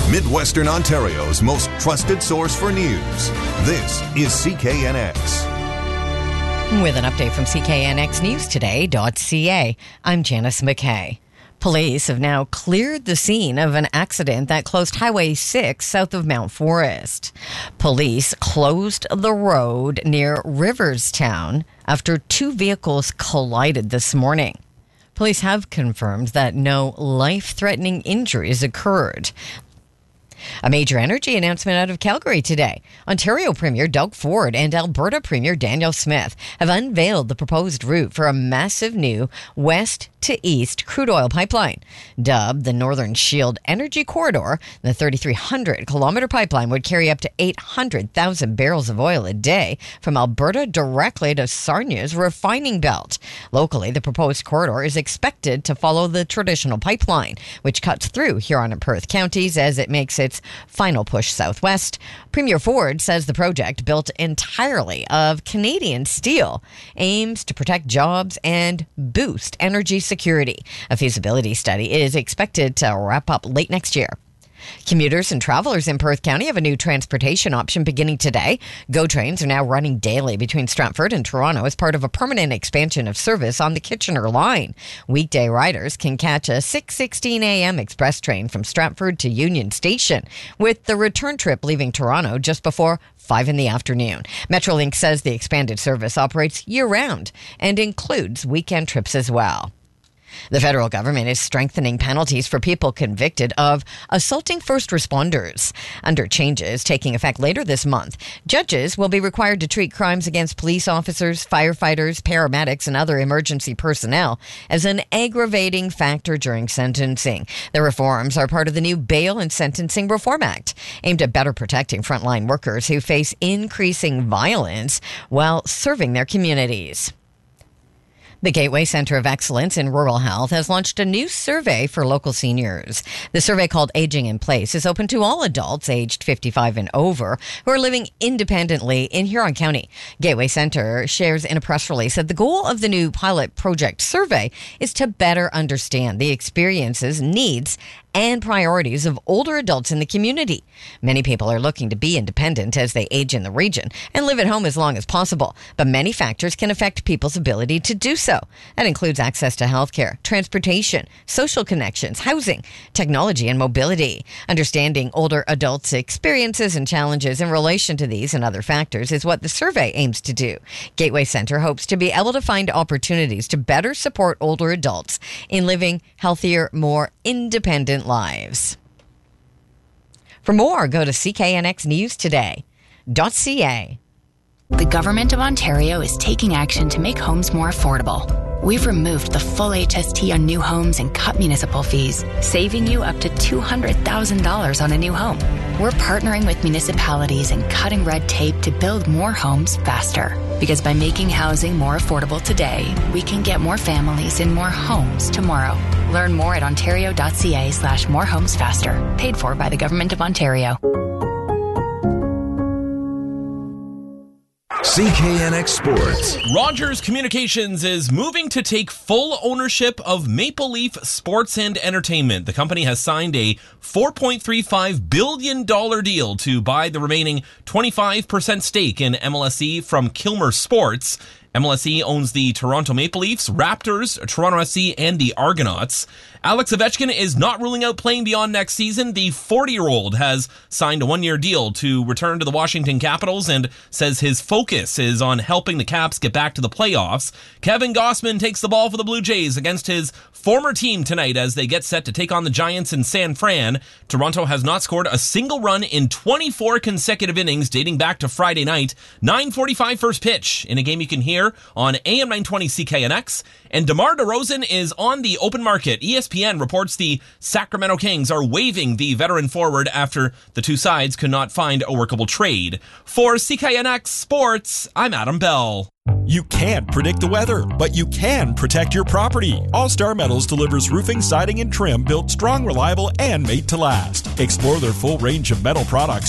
Midwestern Ontario's most trusted source for news. This is CKNX. With an update from CKNXNewsToday.ca, I'm Janice McKay. Police have now cleared the scene of an accident that closed Highway 6 south of Mount Forest. Police closed the road near Riverstown after two vehicles collided this morning. Police have confirmed that no life-threatening injuries occurred. A major energy announcement out of Calgary today. Ontario Premier Doug Ford and Alberta Premier Danielle Smith have unveiled the proposed route for a massive new west to east crude oil pipeline. Dubbed the Northern Shield Energy Corridor, the 3,300-kilometer pipeline would carry up to 800,000 barrels of oil a day from Alberta directly to Sarnia's refining belt. Locally, the proposed corridor is expected to follow the traditional pipeline, which cuts through Huron and Perth counties as it makes its final push southwest. Premier Ford says the project, built entirely of Canadian steel, aims to protect jobs and boost energy security. A feasibility study is expected to wrap up late next year. Commuters and travelers in Perth County have a new transportation option beginning today. GO trains are now running daily between Stratford and Toronto as part of a permanent expansion of service on the Kitchener line. Weekday riders can catch a 6:16 a.m. express train from Stratford to Union Station, with the return trip leaving Toronto just before 5 in the afternoon. Metrolink says the expanded service operates year-round and includes weekend trips as well. The federal government is strengthening penalties for people convicted of assaulting first responders. Under changes taking effect later this month, judges will be required to treat crimes against police officers, firefighters, paramedics, and other emergency personnel as an aggravating factor during sentencing. The reforms are part of the new Bail and Sentencing Reform Act, aimed at better protecting frontline workers who face increasing violence while serving their communities. The Gateway Centre of Excellence in Rural Health has launched a new survey for local seniors. The survey, called Aging in Place, is open to all adults aged 55 and over who are living independently in Huron County. Gateway Centre shares in a press release that the goal of the new pilot project survey is to better understand the experiences, needs, and priorities of older adults in the community. Many people are looking to be independent as they age in the region and live at home as long as possible, but many factors can affect people's ability to do so. That includes access to healthcare, transportation, social connections, housing, technology, and mobility. Understanding older adults' experiences and challenges in relation to these and other factors is what the survey aims to do. Gateway Centre hopes to be able to find opportunities to better support older adults in living healthier, more independent lives. For more, go to CKNXNewsToday.ca. The Government of Ontario is taking action to make homes more affordable. We've removed the full HST on new homes and cut municipal fees, saving you up to $200,000 on a new home. We're partnering with municipalities and cutting red tape to build more homes faster. Because by making housing more affordable today, we can get more families in more homes tomorrow. Learn more at ontario.ca/morehomesfaster. Paid for by the Government of Ontario. CKNX Sports. Rogers Communications is moving to take full ownership of Maple Leaf Sports and Entertainment. The company has signed a $4.35 billion deal to buy the remaining 25% stake in MLSE from Kilmer Sports. MLSE owns the Toronto Maple Leafs, Raptors, Toronto SC, and the Argonauts. Alex Ovechkin is not ruling out playing beyond next season. The 40-year-old has signed a one-year deal to return to the Washington Capitals and says his focus is on helping the Caps get back to the playoffs. Kevin Gausman takes the ball for the Blue Jays against his former team tonight as they get set to take on the Giants in San Fran. Toronto has not scored a single run in 24 consecutive innings dating back to Friday night. 9:45 first pitch in a game you can hear on AM 920 CKNX. And DeMar DeRozan is on the open market. ESPN reports the Sacramento Kings are waiving the veteran forward after the two sides could not find a workable trade. For CKNX Sports, I'm Adam Bell. You can't predict the weather, but you can protect your property. All Star Metals delivers roofing, siding, and trim built strong, reliable, and made to last. Explore their full range of metal products